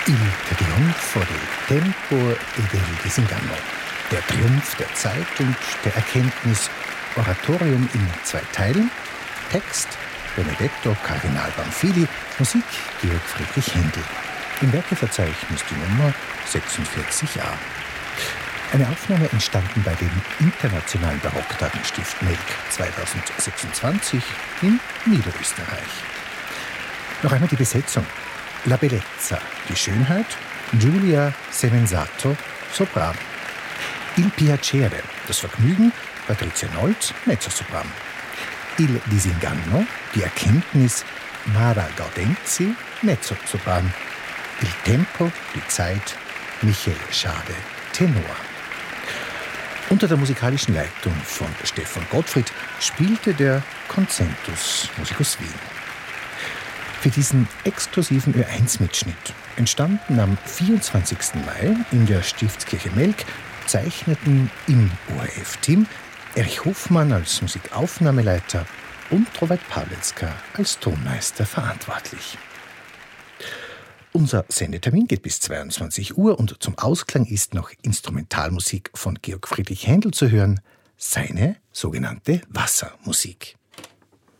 Il trionfo del tempo e del disinganno. Der Triumph der Zeit und der Erkenntnis. Oratorium in 2 Teilen. Text Benedetto Kardinal Banfili, Musik Georg Friedrich Händel. Im Werkeverzeichnis die Nummer 46a. Eine Aufnahme entstanden bei den Internationalen Barocktagen Stift Melk 2026 in Niederösterreich. Noch einmal die Besetzung. La Bellezza, die Schönheit, Giulia Semenzato, Sopran. Il Piacere, das Vergnügen, Patricia Nolt, Mezzosopran. Il Disinganno, die Erkenntnis, Mara Gaudenzi, Mezzosopran. Il Tempo, die Zeit, Michael Schade, Tenor. Unter der musikalischen Leitung von Stefan Gottfried spielte der Concentus Musicus Wien. Für diesen exklusiven Ö1-Mitschnitt, entstanden am 24. Mai in der Stiftskirche Melk, zeichneten im ORF-Team Erich Hofmann als Musikaufnahmeleiter und Robert Pawlitzka als Tonmeister verantwortlich. Unser Sendetermin geht bis 22 Uhr und zum Ausklang ist noch Instrumentalmusik von Georg Friedrich Händel zu hören, seine sogenannte Wassermusik.